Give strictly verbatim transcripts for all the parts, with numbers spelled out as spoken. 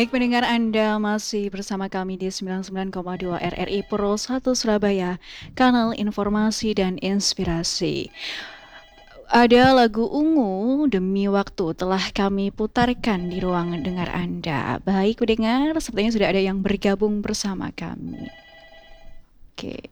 Baik pendengar, Anda masih bersama kami di sembilan puluh sembilan koma dua R R I Puro satu Surabaya, kanal informasi dan inspirasi. Ada lagu Ungu Demi Waktu telah kami putarkan di ruang dengar Anda. Baik pendengar, sepertinya sudah ada yang bergabung bersama kami. Oke.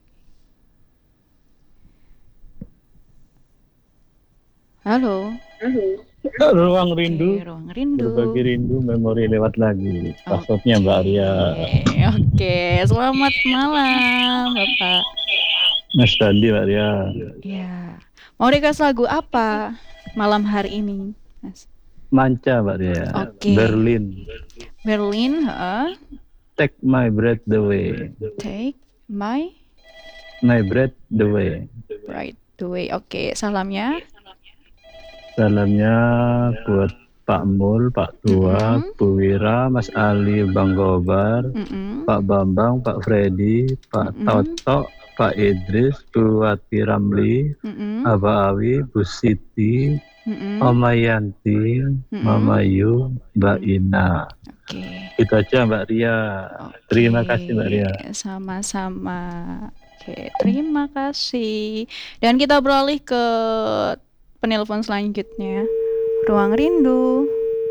Halo. Ruang rindu, Oke, ruang rindu. berbagi rindu, memori lewat lagu. Passwordnya Mbak Arya. Oke, selamat malam Bapak. Mas Dandi Mbak Arya. Ya, mau request lagu apa malam hari ini, Mas? Manca Mbak Arya. Oke. Berlin. Berlin, heeh. Take my breath away. Take my My breath away. Right the way. Oke, salamnya. Salamnya buat Pak Mul, Pak Tua, Mm-mm. Bu Wira, Mas Ali, Bang Gobar, Mm-mm. Pak Bambang, Pak Freddy, Pak Mm-mm. Toto, Pak Idris, Bu Wati Ramli, Mm-mm. Aba Awi, Bu Siti, Mm-mm. Mama Yanti, Mm-mm. Mama Yu, Mbak Ina. Oke. Itu aja Mbak Ria. Oke. Terima kasih Mbak Ria. Sama-sama. Oke, terima kasih. Dan kita beralih ke penelpon selanjutnya. Ruang rindu.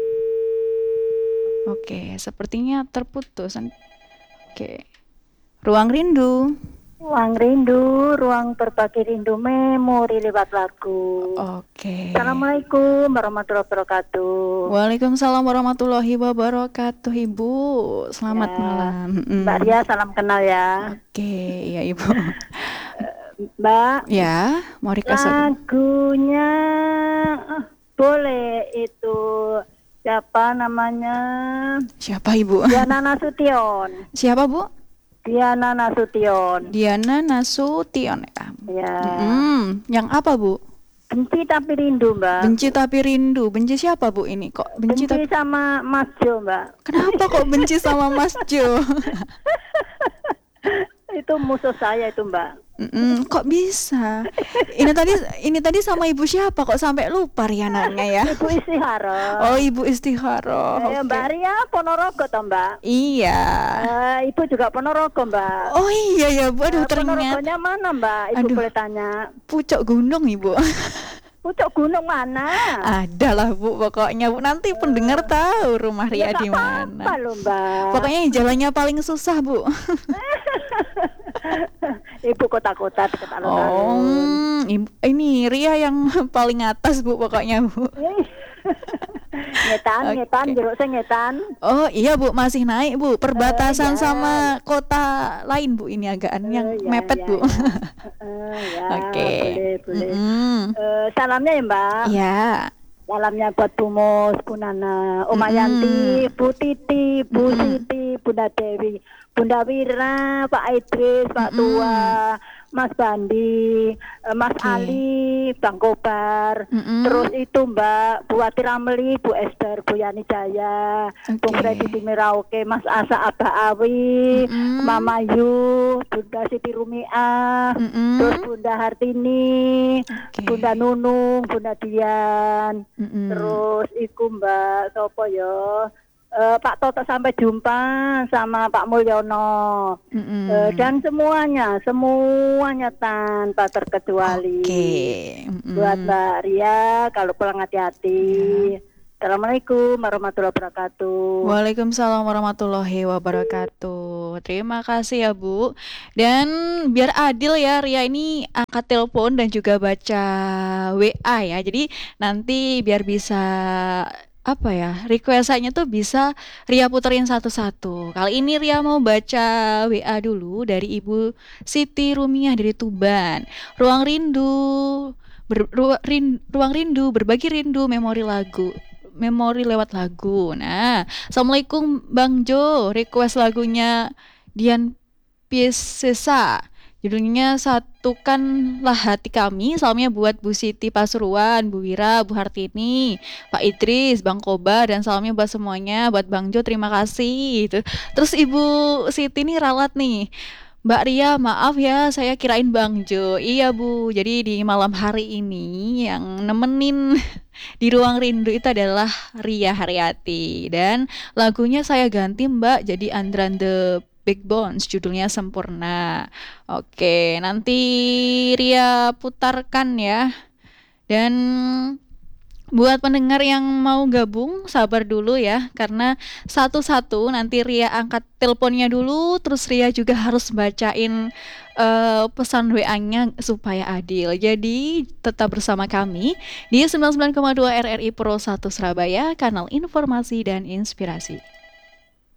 Oke, sepertinya terputus. Oke. Ruang rindu. Ruang rindu, ruang berbagi rindu memori lewat lagu. Oke. Assalamualaikum warahmatullahi wabarakatuh. Waalaikumsalam warahmatullahi wabarakatuh, Ibu. Selamat Ya, malam. Mbak Ria, salam kenal ya. Oke, ya Ibu. Mbak, Ya, mau request lagu? lagunya eh, boleh itu siapa namanya? Siapa Ibu? Diana Nasution. Siapa Bu? Diana Nasution. Diana Nasution ya. Ya. Hmm, yang apa Bu? Benci tapi rindu, Mbak. Benci tapi rindu. Benci siapa Bu ini? Kok benci, Benci tapi sama Mas Jo, Mbak. Kenapa kok benci sama Mas Jo? Itu musuh saya itu, Mbak. Mm-mm, kok bisa? Ini tadi ini tadi sama Ibu siapa kok sampai lupa Riananya ya? Ibu Istihara. Oh, Ibu Istihara. Eh, Oke. Mbak Ria Ponorogo toh, Mbak? Iya. Eh, Ibu juga Ponorogo, Mbak. Oh iya ya Bu, aduh Eh, ternyata Ponorogonya mana, Mbak? Ibu Aduh. boleh tanya. pucuk gunung Ibu. Pucuk gunung mana? Ada lah Bu, pokoknya Bu, nanti pendengar tahu rumah Ria Ya, tak di apa-apa mana. loh, Mbak. Pokoknya yang jalannya paling susah Bu. Ibu kota-kota dekat Oh, alun-alun. Ibu- ini Ria yang paling atas Bu, pokoknya Bu. Ngetan, Oke. ngetan, jeruk saya ngetan. Oh iya Bu, masih naik Bu, perbatasan Eh, ya. sama kota lain Bu, ini agaan yang Eh, ya, mepet ya, Bu. ya. Eh, ya, Oke. boleh, boleh. Mm-mm. Eh, salamnya ya, Mbak. Ya. Salamnya buat Bu Mus, Bu Nana, Oma Mm-mm. Yanti, Bu Titi, Bu Mm-mm. Siti, Bunda Dewi, Bunda Wira, Pak Idris, Pak Mm-mm. Tua, Mas Bandi, eh, Mas Oke. Ali, Bang Kobar. Mm-mm. Terus itu Mbak, Bu Wati Ramli, Bu Esther, Bu Yani Jaya, Bu Oke. Freddy Timirauke, Mas Asa Abah Awi, Mm-mm. Mama Yu, Bunda Siti Rumiah, Mm-mm. terus Bunda Hartini, Oke. Bunda Nunung, Bunda Dian. Mm-mm. Terus iku Mbak sopo ya? Eh, Pak Toto sampai jumpa sama Pak Mulyono. Mm-mm. Eh, dan semuanya, semuanya tanpa terkecuali. Oke. Mm-mm. Buat Mbak Ria kalau pulang hati-hati. Assalamualaikum warahmatullahi wabarakatuh. Waalaikumsalam warahmatullahi wabarakatuh. Terima kasih ya Bu. Dan biar adil ya, Ria ini angkat telepon dan juga baca W A ya. Jadi nanti biar bisa apa ya, requestannya tuh bisa Ria puterin satu-satu. Kali ini Ria mau baca W A dulu dari Ibu Siti Rumiah dari Tuban. Ruang rindu, ber, ru- rin- ruang rindu, berbagi rindu, memori lagu. Memori lewat lagu. Nah, Assalamualaikum Bang Jo, request lagunya Dian Piscesa. Judulnya Satukanlah Hati Kami. Salamnya buat Bu Siti Pasuruan, Bu Wira, Bu Hartini, Pak Idris, Bang Kobar, dan salamnya buat semuanya, buat Bang Jo, terima kasih. Itu. Terus Ibu Siti nih ralat nih, Mbak Ria, maaf ya, saya kirain Bang Jo. Iya Bu, jadi di malam hari ini yang nemenin di ruang rindu itu adalah Ria Haryati. Dan lagunya saya ganti Mbak, jadi Andran the Big Bones, judulnya Sempurna. Oke, nanti Ria putarkan ya. Dan buat pendengar yang mau gabung, sabar dulu ya, karena satu-satu nanti Ria angkat teleponnya dulu, terus Ria juga harus bacain eh, pesan W A-nya supaya adil. Jadi tetap bersama kami di sembilan puluh sembilan koma dua R R I Pro satu Surabaya, kanal informasi dan inspirasi.